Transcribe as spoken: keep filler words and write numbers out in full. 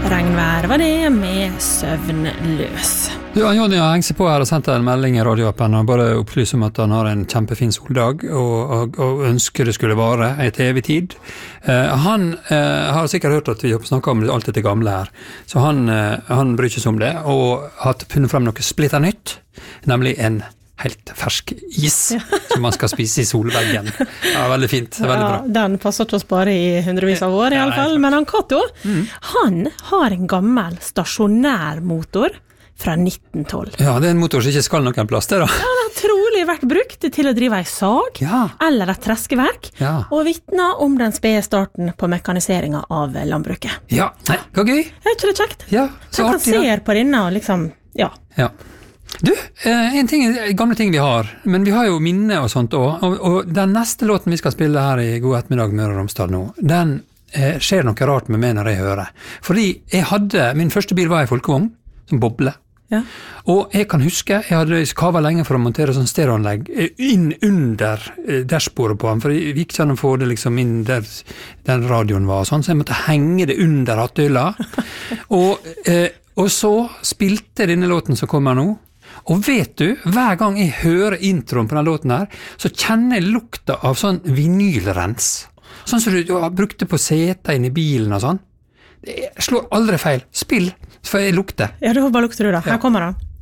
Regnvær var det med Søvnløs. Du, Jonny har hengt seg på her og sendt en melding i radioappen og bare opplyser om at han har en kjempefin soldag og, og, og ønsker det skulle vare et evig tid. Uh, han uh, har sikkert hørt at vi snakker om alt dette gamle her, så han, uh, han bryr ikke seg om det og har funnet frem noe splitter nytt, nemlig en helt fersk is ja. Som man skal spise i solveggen. Ja, veldig fint, veldig bra. Ja, den passer til oss bare i hundrevis av år i alle fall, men han Kato, mm. han har en gammel stasjonær motor fra nitten tolv. Ja, det er en motor som ikke skal noen plass til da. Ja, den har trolig vært brukt til å drive ei sag, ja. Eller et treskeverk, ja. Og vittner om den spede starten på mekaniseringen av landbruket. Ja, nei, hva gøy? Jeg tror det er kjekt. Ja, så artig. Jeg kan se på denne og liksom, ja. Ja. Du, en ting, gamle ting vi har, men vi har jo minne og sånt også, og, og den neste låten vi skal spille her i God ettermiddag Møre og Romsdal nå, den eh, skjer noe rart med meg når jeg hører. Fordi jeg hadde, min første bil var en folkevogn, som boble. Ja. Og jeg kan huske, jeg hadde kavet lenge for å montere sånn stereoanlegg inn under dashbordet på den, for jeg gikk ikke an å få det liksom inn der den radioen var og sånn, så jeg måtte henge det under hattehylla. og, eh, og så spilte denne låten som kommer nå, og vet du, hver gang jeg hører introen på den låten her, så kjenner jeg lukta av sånn vinylrens. Sånn som du brukte på setet inn i bilen og sånn. Jeg slår aldri feil. Spill, for jeg lukter. Ja, det bare lukter du da. Her ja. Kommer den.